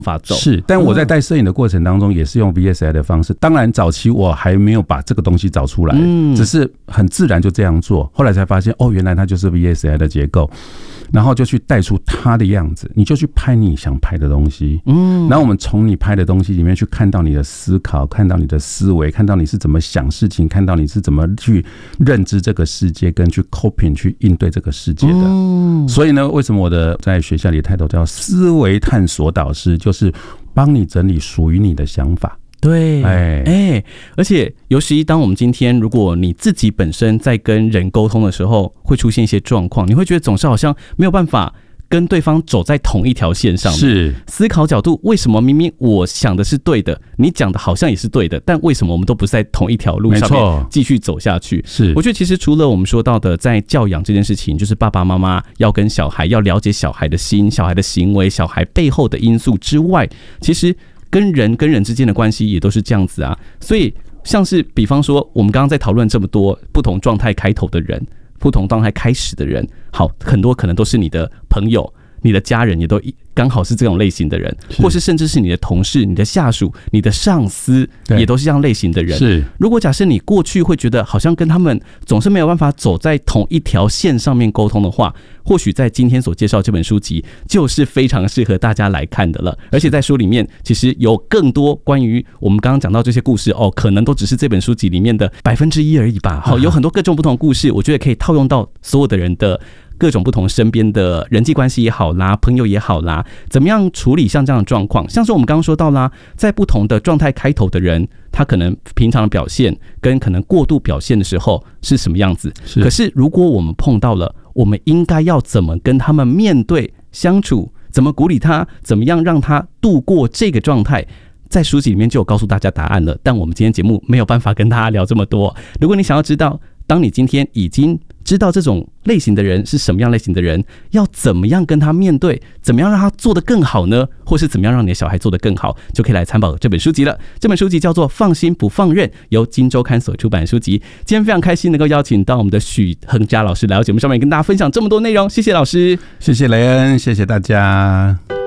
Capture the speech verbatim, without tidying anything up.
法走。 是，但我在带摄影的过程当中也是用 V S I 的方式。当然早期我还没有把这个东西找出来，嗯、只是很自然就这样做。后来才发现，哦，原来它就是 V S I 的结构。然后就去带出他的样子，你就去拍你想拍的东西，嗯，然后我们从你拍的东西里面去看到你的思考，看到你的思维，看到你是怎么想事情，看到你是怎么去认知这个世界，跟去 coping 去应对这个世界的。嗯，所以呢，为什么我的在学校里的 title 叫思维探索导师，就是帮你整理属于你的想法。 对，哎、欸，而且尤其当我们今天，如果你自己本身在跟人沟通的时候，会出现一些状况，你会觉得总是好像没有办法跟对方走在同一条线上。 是思考角度，为什么明明我想的是对的，你讲的好像也是对的，但为什么我们都不是在同一条路上面继续走下去？ 是， 我觉得其实除了我们说到的在教养这件事情，就是爸爸妈妈要跟小孩要了解小孩的心、小孩的行为、小孩背后的因素之外，其实跟人跟人之间的关系也都是这样子啊。所以像是比方说我们刚刚在讨论这么多不同状态开头的人，不同状态开始的人，好，很多可能都是你的朋友，你的家人也都刚好是这种类型的人，或是甚至是你的同事、你的下属、你的上司，也都是这样类型的人。 是， 如果假设你过去会觉得好像跟他们总是没有办法走在同一条线上面沟通的话，或许在今天所介绍这本书籍就是非常适合大家来看的了。而且在书里面其实有更多关于我们刚刚讲到这些故事哦，可能都只是这本书籍里面的百分之一而已吧。好，有很多各种不同的故事，我觉得可以套用到所有的人的各种不同身边的人际关系也好啦，朋友也好啦，怎么样处理像这样的状况？像是我们刚刚说到啦，在不同的状态开头的人，他可能平常的表现跟可能过度表现的时候是什么样子？可是如果我们碰到了，我们应该要怎么跟他们面对相处？怎么鼓励他？怎么样让他度过这个状态？在书籍里面就有告诉大家答案了，但我们今天节目没有办法跟大家聊这么多。如果你想要知道，当你今天已经知道这种类型的人是什么样类型的人，要怎么样跟他面对，怎么样让他做得更好呢？或是怎么样让你的小孩做得更好，就可以来参考这本书籍了。这本书籍叫做《放心不放任》，由金周刊所出版的书籍。今天非常开心能够邀请到我们的许亨嘉老师来到节目上面跟大家分享这么多内容，谢谢老师。 谢谢雷恩，谢谢大家。